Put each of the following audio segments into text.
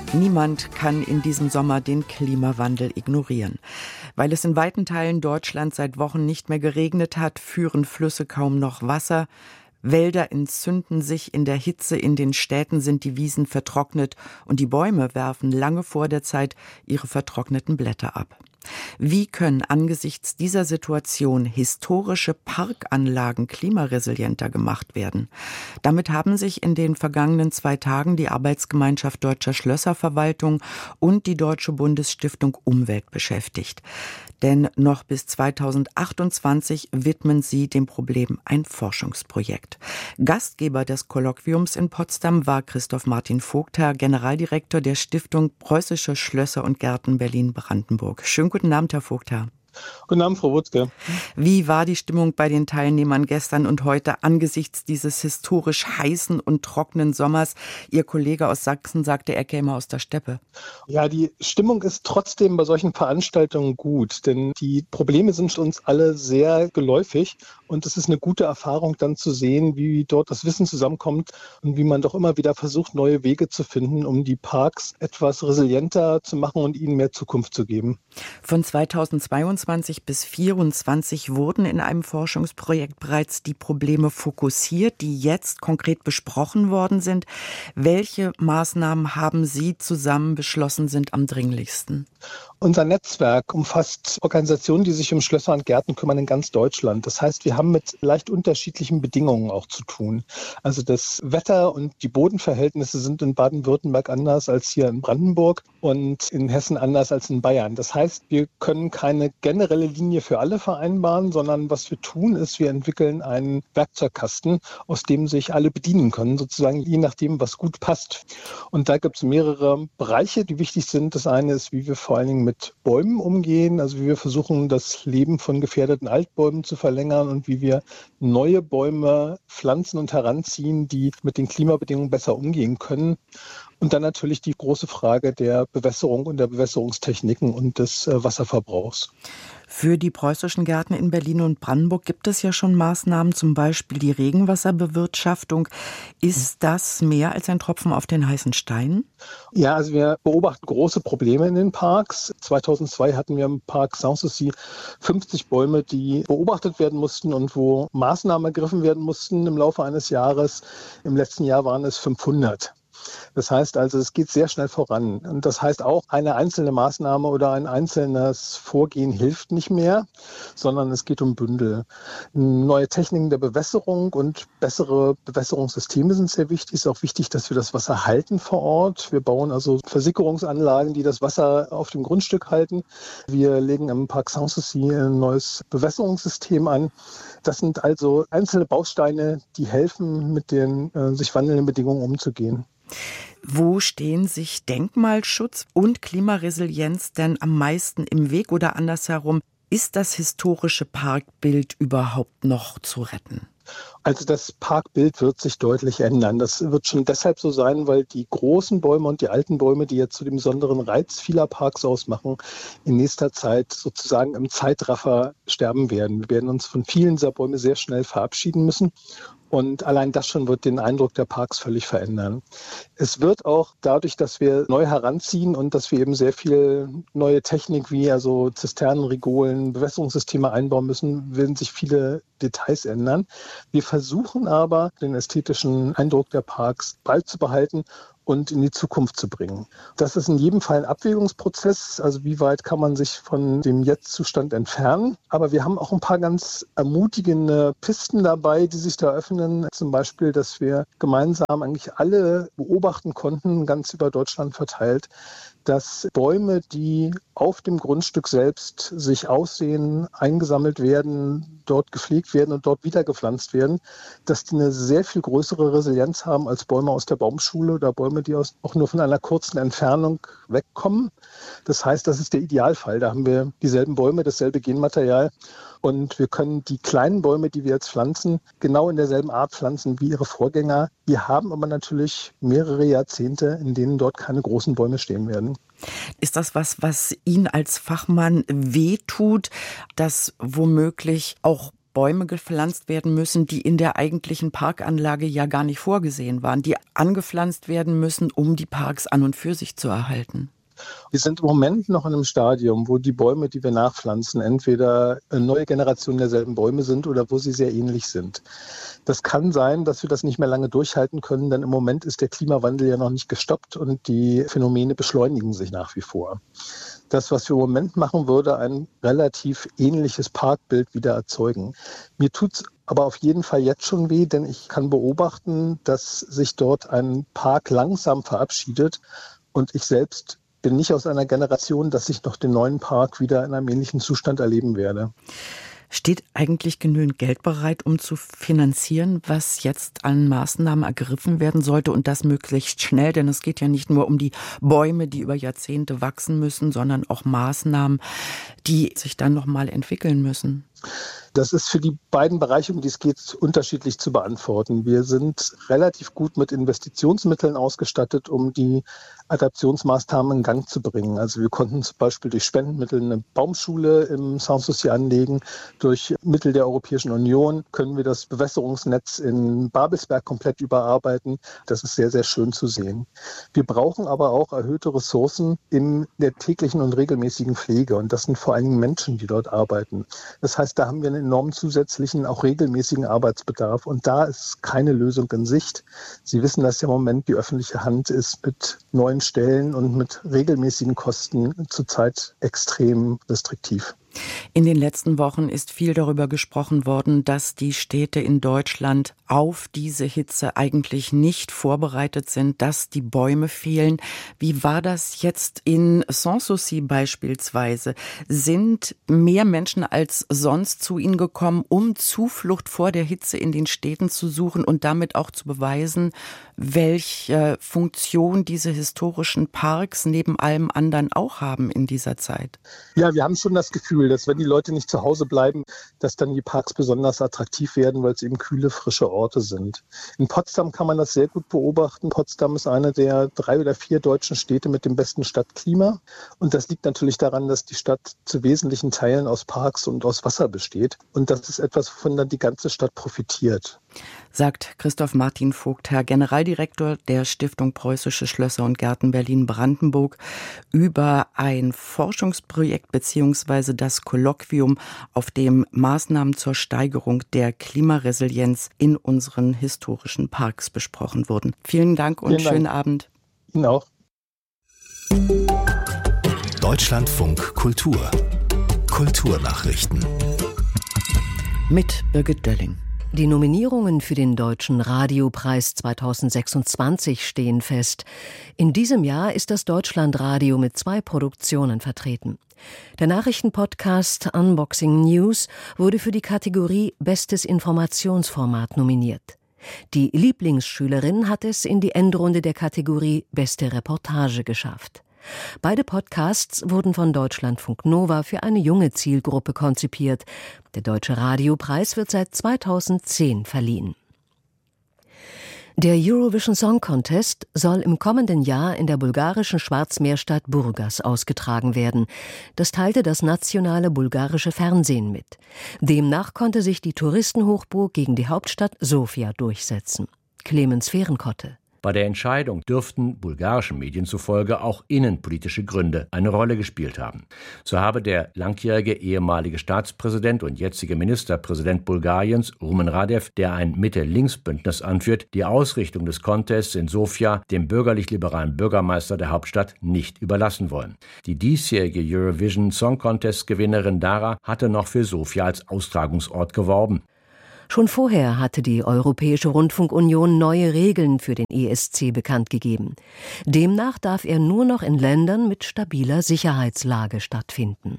Niemand kann in diesem Sommer den Klimawandel ignorieren. Weil es in weiten Teilen Deutschlands seit Wochen nicht mehr geregnet hat, führen Flüsse kaum noch Wasser. Wälder entzünden sich in der Hitze, in den Städten sind die Wiesen vertrocknet und die Bäume werfen lange vor der Zeit ihre vertrockneten Blätter ab. Wie können angesichts dieser Situation historische Parkanlagen klimaresilienter gemacht werden? Damit haben sich in den vergangenen 2 Tagen die Arbeitsgemeinschaft Deutscher Schlösserverwaltung und die Deutsche Bundesstiftung Umwelt beschäftigt. Denn noch bis 2028 widmen sie dem Problem ein Forschungsprojekt. Gastgeber des Kolloquiums in Potsdam war Christoph Martin Vogtherr, Generaldirektor der Stiftung Preußische Schlösser und Gärten Berlin-Brandenburg. Schönen guten Abend, Herr Vogtherr. Guten Abend, Frau Wutzke. Wie war die Stimmung bei den Teilnehmern gestern und heute angesichts dieses historisch heißen und trockenen Sommers? Ihr Kollege aus Sachsen sagte, er käme aus der Steppe. Ja, die Stimmung ist trotzdem bei solchen Veranstaltungen gut, denn die Probleme sind uns alle sehr geläufig und es ist eine gute Erfahrung dann zu sehen, wie dort das Wissen zusammenkommt und wie man doch immer wieder versucht, neue Wege zu finden, um die Parks etwas resilienter zu machen und ihnen mehr Zukunft zu geben. Von 2022 bis 2024 wurden in einem Forschungsprojekt bereits die Probleme fokussiert, die jetzt konkret besprochen worden sind. Welche Maßnahmen haben Sie zusammen beschlossen, sind am dringlichsten? Unser Netzwerk umfasst Organisationen, die sich um Schlösser und Gärten kümmern in ganz Deutschland. Das heißt, wir haben mit leicht unterschiedlichen Bedingungen auch zu tun. Also das Wetter und die Bodenverhältnisse sind in Baden-Württemberg anders als hier in Brandenburg und in Hessen anders als in Bayern. Das heißt, wir können keine generelle Linie für alle vereinbaren, sondern was wir tun, ist, wir entwickeln einen Werkzeugkasten, aus dem sich alle bedienen können, sozusagen je nachdem, was gut passt. Und da gibt es mehrere Bereiche, die wichtig sind. Das eine ist, wie wir vor allen Dingen mit Bäumen umgehen, also wie wir versuchen, das Leben von gefährdeten Altbäumen zu verlängern und wie wir neue Bäume pflanzen und heranziehen, die mit den Klimabedingungen besser umgehen können. Und dann natürlich die große Frage der Bewässerung und der Bewässerungstechniken und des Wasserverbrauchs. Für die preußischen Gärten in Berlin und Brandenburg gibt es ja schon Maßnahmen, zum Beispiel die Regenwasserbewirtschaftung. Ist das mehr als ein Tropfen auf den heißen Stein? Ja, also wir beobachten große Probleme in den Parks. 2002 hatten wir im Park Sanssouci 50 Bäume, die beobachtet werden mussten und wo Maßnahmen ergriffen werden mussten im Laufe eines Jahres. Im letzten Jahr waren es 500. Das heißt also, es geht sehr schnell voran. Und das heißt auch, eine einzelne Maßnahme oder ein einzelnes Vorgehen hilft nicht mehr, sondern es geht um Bündel. Neue Techniken der Bewässerung und bessere Bewässerungssysteme sind sehr wichtig. Es ist auch wichtig, dass wir das Wasser halten vor Ort. Wir bauen also Versickerungsanlagen, die das Wasser auf dem Grundstück halten. Wir legen im Park Sanssouci ein neues Bewässerungssystem an. Das sind also einzelne Bausteine, die helfen, mit den sich wandelnden Bedingungen umzugehen. Wo stehen sich Denkmalschutz und Klimaresilienz denn am meisten im Weg oder andersherum? Ist das historische Parkbild überhaupt noch zu retten? Also das Parkbild wird sich deutlich ändern. Das wird schon deshalb so sein, weil die großen Bäume und die alten Bäume, die jetzt zu dem besonderen Reiz vieler Parks ausmachen, in nächster Zeit sozusagen im Zeitraffer sterben werden. Wir werden uns von vielen dieser Bäume sehr schnell verabschieden müssen. Und allein das schon wird den Eindruck der Parks völlig verändern. Es wird auch dadurch, dass wir neu heranziehen und dass wir eben sehr viel neue Technik wie also Zisternen, Rigolen, Bewässerungssysteme einbauen müssen, werden sich viele Details ändern. Wir versuchen aber, den ästhetischen Eindruck der Parks beizubehalten und in die Zukunft zu bringen. Das ist in jedem Fall ein Abwägungsprozess, also wie weit kann man sich von dem Jetzt-Zustand entfernen. Aber wir haben auch ein paar ganz ermutigende Pisten dabei, die sich da öffnen. Zum Beispiel, dass wir gemeinsam eigentlich alle beobachten konnten, ganz über Deutschland verteilt, dass Bäume, die auf dem Grundstück selbst sich aussehen, eingesammelt werden, dort gepflegt werden und dort wieder gepflanzt werden, dass die eine sehr viel größere Resilienz haben als Bäume aus der Baumschule oder Bäume, die auch nur von einer kurzen Entfernung wegkommen. Das heißt, das ist der Idealfall. Da haben wir dieselben Bäume, dasselbe Genmaterial und wir können die kleinen Bäume, die wir jetzt pflanzen, genau in derselben Art pflanzen wie ihre Vorgänger. Wir haben aber natürlich mehrere Jahrzehnte, in denen dort keine großen Bäume stehen werden. Ist das was Ihnen als Fachmann wehtut, dass womöglich auch Bäume gepflanzt werden müssen, die in der eigentlichen Parkanlage ja gar nicht vorgesehen waren, die angepflanzt werden müssen, um die Parks an und für sich zu erhalten? Wir sind im Moment noch in einem Stadium, wo die Bäume, die wir nachpflanzen, entweder neue Generationen derselben Bäume sind oder wo sie sehr ähnlich sind. Das kann sein, dass wir das nicht mehr lange durchhalten können, denn im Moment ist der Klimawandel ja noch nicht gestoppt und die Phänomene beschleunigen sich nach wie vor. Das, was wir im Moment machen, würde ein relativ ähnliches Parkbild wieder erzeugen. Mir tut's aber auf jeden Fall jetzt schon weh, denn ich kann beobachten, dass sich dort ein Park langsam verabschiedet und ich selbst bin nicht aus einer Generation, dass ich noch den neuen Park wieder in einem ähnlichen Zustand erleben werde. Steht eigentlich genügend Geld bereit, um zu finanzieren, was jetzt an Maßnahmen ergriffen werden sollte und das möglichst schnell? Denn es geht ja nicht nur um die Bäume, die über Jahrzehnte wachsen müssen, sondern auch Maßnahmen, die sich dann nochmal entwickeln müssen. Das ist für die beiden Bereiche, um die es geht, unterschiedlich zu beantworten. Wir sind relativ gut mit Investitionsmitteln ausgestattet, um die Adaptionsmaßnahmen in Gang zu bringen. Also wir konnten zum Beispiel durch Spendenmittel eine Baumschule im Sanssouci anlegen. Durch Mittel der Europäischen Union können wir das Bewässerungsnetz in Babelsberg komplett überarbeiten. Das ist sehr, sehr schön zu sehen. Wir brauchen aber auch erhöhte Ressourcen in der täglichen und regelmäßigen Pflege. Und das sind vor allen Dingen Menschen, die dort arbeiten. Das heißt, da haben wir einen enormen zusätzlichen, auch regelmäßigen Arbeitsbedarf. Und da ist keine Lösung in Sicht. Sie wissen, dass ja im Moment die öffentliche Hand ist mit neuen Stellen und mit regelmäßigen Kosten zurzeit extrem restriktiv. In den letzten Wochen ist viel darüber gesprochen worden, dass die Städte in Deutschland auf diese Hitze eigentlich nicht vorbereitet sind, dass die Bäume fehlen. Wie war das jetzt in Sanssouci beispielsweise? Sind mehr Menschen als sonst zu Ihnen gekommen, um Zuflucht vor der Hitze in den Städten zu suchen und damit auch zu beweisen, welche Funktion diese historischen Parks neben allem anderen auch haben in dieser Zeit? Ja, wir haben schon das Gefühl, dass wenn die Leute nicht zu Hause bleiben, dass dann die Parks besonders attraktiv werden, weil es eben kühle, frische Orte sind. In Potsdam kann man das sehr gut beobachten. Potsdam ist eine der 3 oder 4 deutschen Städte mit dem besten Stadtklima. Und das liegt natürlich daran, dass die Stadt zu wesentlichen Teilen aus Parks und aus Wasser besteht. Und das ist etwas, wovon dann die ganze Stadt profitiert. Sagt Christoph Martin Vogt, Herr Generaldirektor der Stiftung Preußische Schlösser und Gärten Berlin-Brandenburg, über ein Forschungsprojekt bzw. das Kolloquium, auf dem Maßnahmen zur Steigerung der Klimaresilienz in unseren historischen Parks besprochen wurden. Vielen Dank und schönen Abend. Ihnen auch. Deutschlandfunk Kultur. Kulturnachrichten. Mit Birgit Dölling. Die Nominierungen für den Deutschen Radiopreis 2026 stehen fest. In diesem Jahr ist das Deutschlandradio mit 2 Produktionen vertreten. Der Nachrichtenpodcast Unboxing News wurde für die Kategorie Bestes Informationsformat nominiert. Die Lieblingsschülerin hat es in die Endrunde der Kategorie Beste Reportage geschafft. Beide Podcasts wurden von Deutschlandfunk Nova für eine junge Zielgruppe konzipiert. Der Deutsche Radiopreis wird seit 2010 verliehen. Der Eurovision Song Contest soll im kommenden Jahr in der bulgarischen Schwarzmeerstadt Burgas ausgetragen werden. Das teilte das nationale bulgarische Fernsehen mit. Demnach konnte sich die Touristenhochburg gegen die Hauptstadt Sofia durchsetzen. Clemens Fehrenkotte. Bei der Entscheidung dürften bulgarischen Medien zufolge auch innenpolitische Gründe eine Rolle gespielt haben. So habe der langjährige ehemalige Staatspräsident und jetzige Ministerpräsident Bulgariens, Rumen Radev, der ein Mitte-Links-Bündnis anführt, die Ausrichtung des Contests in Sofia dem bürgerlich-liberalen Bürgermeister der Hauptstadt nicht überlassen wollen. Die diesjährige Eurovision Song Contest-Gewinnerin Dara hatte noch für Sofia als Austragungsort geworben. Schon vorher hatte die Europäische Rundfunkunion neue Regeln für den ESC bekannt gegeben. Demnach darf er nur noch in Ländern mit stabiler Sicherheitslage stattfinden.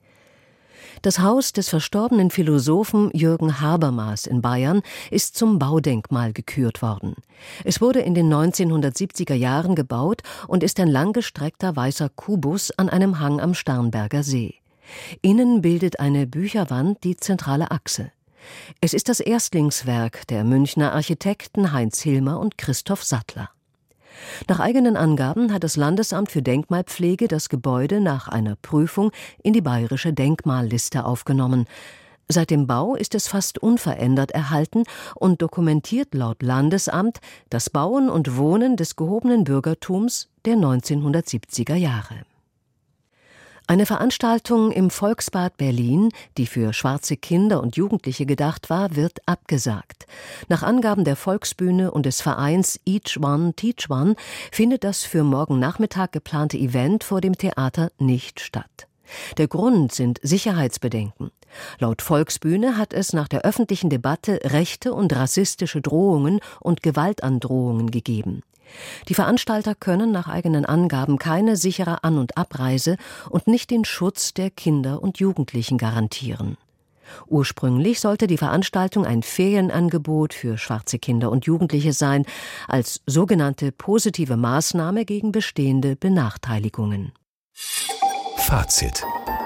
Das Haus des verstorbenen Philosophen Jürgen Habermas in Bayern ist zum Baudenkmal gekürt worden. Es wurde in den 1970er Jahren gebaut und ist ein langgestreckter weißer Kubus an einem Hang am Starnberger See. Innen bildet eine Bücherwand die zentrale Achse. Es ist das Erstlingswerk der Münchner Architekten Heinz Hilmer und Christoph Sattler. Nach eigenen Angaben hat das Landesamt für Denkmalpflege das Gebäude nach einer Prüfung in die bayerische Denkmalliste aufgenommen. Seit dem Bau ist es fast unverändert erhalten und dokumentiert laut Landesamt das Bauen und Wohnen des gehobenen Bürgertums der 1970er Jahre. Eine Veranstaltung im Volksbad Berlin, die für schwarze Kinder und Jugendliche gedacht war, wird abgesagt. Nach Angaben der Volksbühne und des Vereins Each One Teach One findet das für morgen Nachmittag geplante Event vor dem Theater nicht statt. Der Grund sind Sicherheitsbedenken. Laut Volksbühne hat es nach der öffentlichen Debatte rechte und rassistische Drohungen und Gewaltandrohungen gegeben. Die Veranstalter können nach eigenen Angaben keine sichere An- und Abreise und nicht den Schutz der Kinder und Jugendlichen garantieren. Ursprünglich sollte die Veranstaltung ein Ferienangebot für schwarze Kinder und Jugendliche sein, als sogenannte positive Maßnahme gegen bestehende Benachteiligungen. Fazit.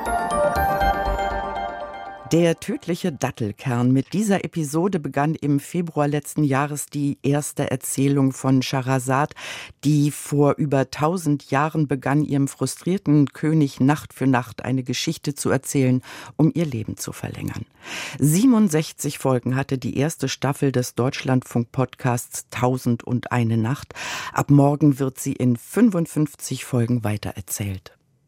Der tödliche Dattelkern. Mit dieser Episode begann im Februar letzten Jahres die erste Erzählung von Scheherazade, die vor über 1000 Jahren begann, ihrem frustrierten König Nacht für Nacht eine Geschichte zu erzählen, um ihr Leben zu verlängern. 67 Folgen hatte die erste Staffel des Deutschlandfunk-Podcasts 1001 Nacht. Ab morgen wird sie in 55 Folgen weitererzählt.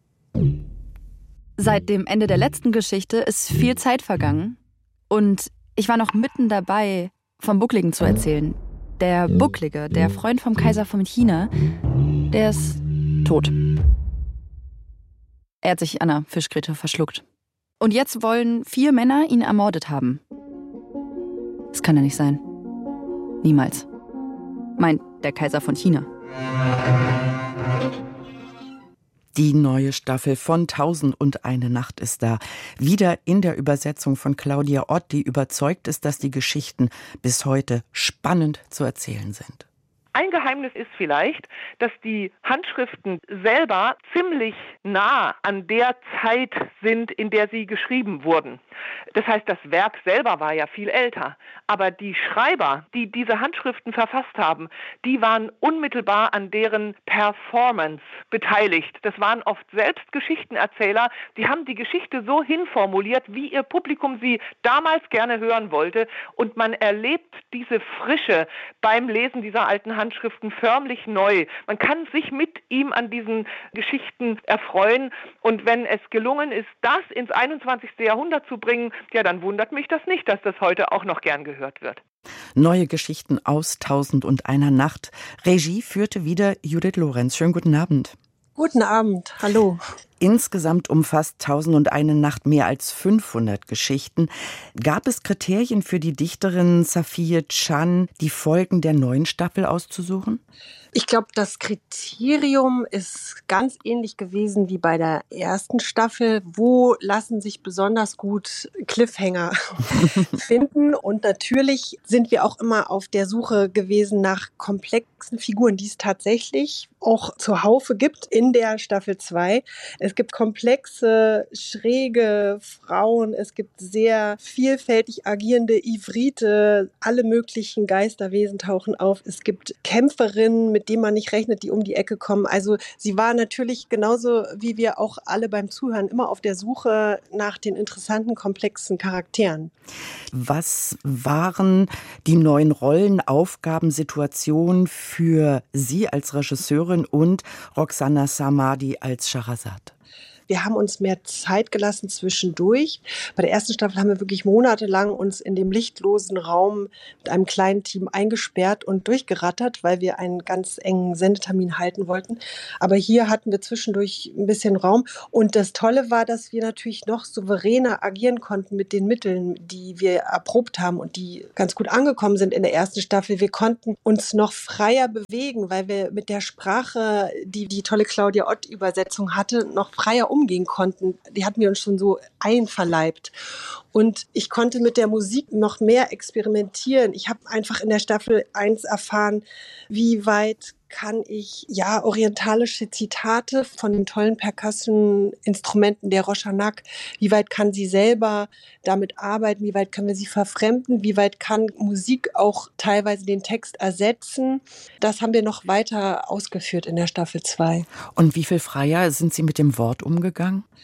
Seit dem Ende der letzten Geschichte ist viel Zeit vergangen und ich war noch mitten dabei, vom Buckligen zu erzählen. Der Bucklige, der Freund vom Kaiser von China, der ist tot. Er hat sich an einer Fischgräte verschluckt. Und jetzt wollen 4 Männer ihn ermordet haben. Das kann ja nicht sein. Niemals. Meint der Kaiser von China. Die neue Staffel von 1001 Nacht ist da. Wieder in der Übersetzung von Claudia Ott, die überzeugt ist, dass die Geschichten bis heute spannend zu erzählen sind. Ein Geheimnis ist vielleicht, dass die Handschriften selber ziemlich nah an der Zeit sind, in der sie geschrieben wurden. Das heißt, das Werk selber war ja viel älter. Aber die Schreiber, die diese Handschriften verfasst haben, die waren unmittelbar an deren Performance beteiligt. Das waren oft selbst Geschichtenerzähler, die haben die Geschichte so hinformuliert, wie ihr Publikum sie damals gerne hören wollte. Und man erlebt diese Frische beim Lesen dieser alten Handschriften förmlich neu. Man kann sich mit ihm an diesen Geschichten erfreuen. Und wenn es gelungen ist, das ins 21. Jahrhundert zu bringen, ja, dann wundert mich das nicht, dass das heute auch noch gern gehört wird. Neue Geschichten aus 1001 Nacht. Regie führte wieder Judith Lorenz. Schönen guten Abend. Guten Abend, hallo. Insgesamt umfasst 1001 Nacht mehr als 500 Geschichten. Gab es Kriterien für die Dichterin Safiye Can, die Folgen der neuen Staffel auszusuchen? Ich glaube, das Kriterium ist ganz ähnlich gewesen wie bei der ersten Staffel. Wo lassen sich besonders gut Cliffhanger finden? Und natürlich sind wir auch immer auf der Suche gewesen nach komplexen Figuren, die es tatsächlich auch zuhaufe gibt in der Staffel 2. Es gibt komplexe, schräge Frauen, es gibt sehr vielfältig agierende Ivrite, alle möglichen Geisterwesen tauchen auf. Es gibt Kämpferinnen, mit denen man nicht rechnet, die um die Ecke kommen. Also sie war natürlich genauso wie wir auch alle beim Zuhören immer auf der Suche nach den interessanten, komplexen Charakteren. Was waren die neuen Rollen, Aufgaben, Situationen für Sie als Regisseurin und Roxana Samadi als Scheherazade? Wir haben uns mehr Zeit gelassen zwischendurch. Bei der ersten Staffel haben wir wirklich monatelang uns in dem lichtlosen Raum mit einem kleinen Team eingesperrt und durchgerattert, weil wir einen ganz engen Sendetermin halten wollten. Aber hier hatten wir zwischendurch ein bisschen Raum. Und das Tolle war, dass wir natürlich noch souveräner agieren konnten mit den Mitteln, die wir erprobt haben und die ganz gut angekommen sind in der ersten Staffel. Wir konnten uns noch freier bewegen, weil wir mit der Sprache, die die tolle Claudia Ott-Übersetzung hatte, noch freier umgehen konnten. Die hatten wir uns schon so einverleibt. Und ich konnte mit der Musik noch mehr experimentieren. Ich habe einfach in der Staffel 1 erfahren, wie weit kann ich orientalische Zitate von den tollen Percussion-Instrumenten der Roshanak, wie weit kann sie selber damit arbeiten, wie weit können wir sie verfremden, wie weit kann Musik auch teilweise den Text ersetzen. Das haben wir noch weiter ausgeführt in der Staffel 2. Und wie viel freier sind Sie mit dem Wort umgegangen?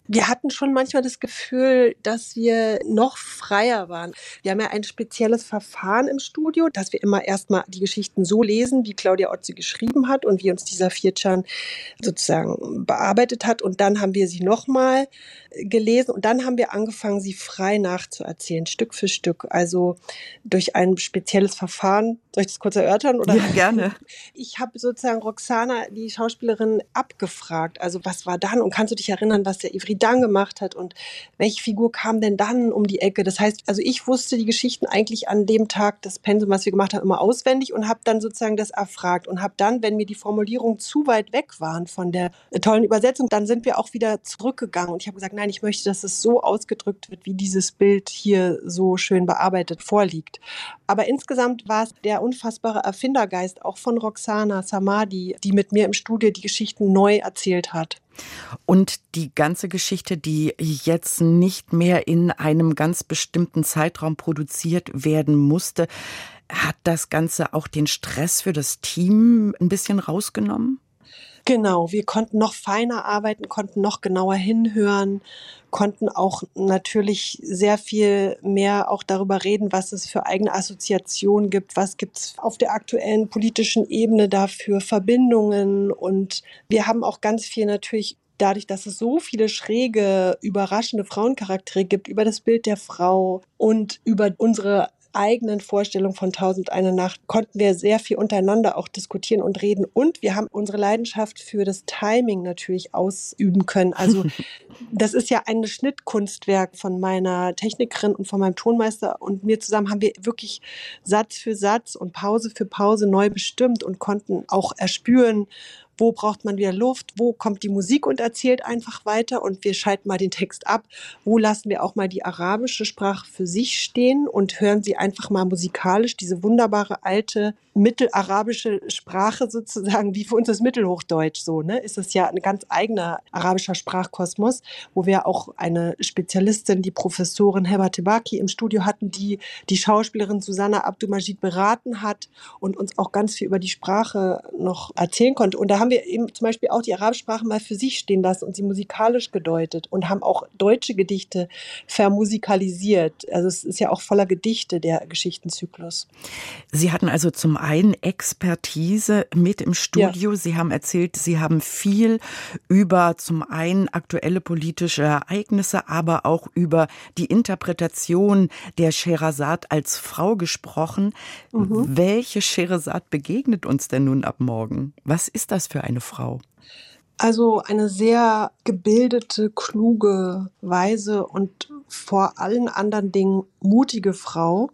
Wir hatten schon manchmal das Gefühl, dass wir noch freier waren. Wir haben ja ein spezielles Verfahren im Studio, dass wir immer erstmal die Geschichten so lesen, wie Claudia Ott sie geschrieben hat und wie uns dieser Viertschan sozusagen bearbeitet hat. Und dann haben wir sie nochmal gelesen und dann haben wir angefangen, sie frei nachzuerzählen, Stück für Stück. Also durch ein spezielles Verfahren. Soll ich das kurz erörtern? Oder? Ja, gerne. Ich habe sozusagen Roxana, die Schauspielerin, abgefragt. Also was war dann? Und kannst du dich erinnern, was der Ivry dann gemacht hat? Und welche Figur kam denn dann um die Ecke? Das heißt, also ich wusste die Geschichten eigentlich an dem Tag, das Pensum, was wir gemacht haben, immer auswendig und habe dann sozusagen das erfragt. Und habe dann, wenn mir die Formulierungen zu weit weg waren von der tollen Übersetzung, dann sind wir auch wieder zurückgegangen. Und ich habe gesagt, nein, ich möchte, dass es so ausgedrückt wird, wie dieses Bild hier so schön bearbeitet vorliegt. Aber insgesamt war es der unfassbare Erfindergeist auch von Roxana Samadi, die mit mir im Studio die Geschichten neu erzählt hat. Und die ganze Geschichte, die jetzt nicht mehr in einem ganz bestimmten Zeitraum produziert werden musste, hat das Ganze auch den Stress für das Team ein bisschen rausgenommen? Genau, wir konnten noch feiner arbeiten, konnten noch genauer hinhören, konnten auch natürlich sehr viel mehr auch darüber reden, was es für eigene Assoziationen gibt, was gibt es auf der aktuellen politischen Ebene dafür Verbindungen. Und wir haben auch ganz viel natürlich dadurch, dass es so viele schräge, überraschende Frauencharaktere gibt, über das Bild der Frau und über unsere eigenen Vorstellung von 1001 Nacht konnten wir sehr viel untereinander auch diskutieren und reden. Und wir haben unsere Leidenschaft für das Timing natürlich ausüben können. Also das ist ja ein Schnittkunstwerk von meiner Technikerin und von meinem Tonmeister und mir zusammen haben wir wirklich Satz für Satz und Pause für Pause neu bestimmt und konnten auch erspüren, wo braucht man wieder Luft, wo kommt die Musik und erzählt einfach weiter und wir schalten mal den Text ab, wo lassen wir auch mal die arabische Sprache für sich stehen und hören sie einfach mal musikalisch, diese wunderbare alte mittelarabische Sprache sozusagen, wie für uns das Mittelhochdeutsch so, ne? Ist es ja ein ganz eigener arabischer Sprachkosmos, wo wir auch eine Spezialistin, die Professorin Heba Tebaki im Studio hatten, die die Schauspielerin Susanna Abdul-Majid beraten hat und uns auch ganz viel über die Sprache noch erzählen konnte. Und da haben wir eben zum Beispiel auch die Arabsprache mal für sich stehen lassen und sie musikalisch gedeutet und haben auch deutsche Gedichte vermusikalisiert. Also es ist ja auch voller Gedichte, der Geschichtenzyklus. Sie hatten also zum einen Expertise mit im Studio. Ja. Sie haben erzählt, Sie haben viel über zum einen aktuelle politische Ereignisse, aber auch über die Interpretation der Scheherazade als Frau gesprochen. Mhm. Welche Scheherazade begegnet uns denn nun ab morgen? Was ist das für eine Frau? Also eine sehr gebildete, kluge, weise und vor allen anderen Dingen mutige Frau,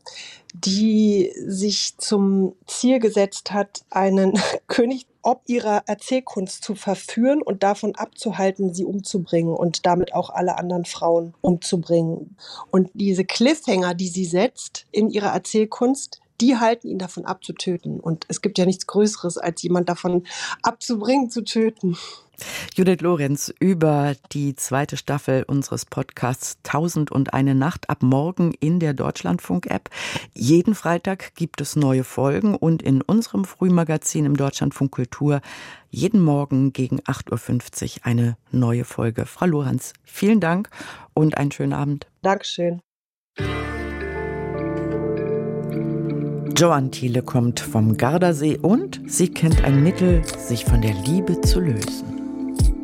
die sich zum Ziel gesetzt hat, einen König ob ihrer Erzählkunst zu verführen und davon abzuhalten, sie umzubringen und damit auch alle anderen Frauen umzubringen. Und diese Cliffhanger, die sie setzt in ihrer Erzählkunst, die halten ihn davon ab zu töten. Und es gibt ja nichts Größeres, als jemand davon abzubringen, zu töten. Judith Lorenz über die zweite Staffel unseres Podcasts 1001 Nacht ab morgen in der Deutschlandfunk-App. Jeden Freitag gibt es neue Folgen und in unserem Frühmagazin im Deutschlandfunk Kultur jeden Morgen gegen 8.50 Uhr eine neue Folge. Frau Lorenz, vielen Dank und einen schönen Abend. Dankeschön. Joanne Thiele kommt vom Gardasee und sie kennt ein Mittel, sich von der Liebe zu lösen.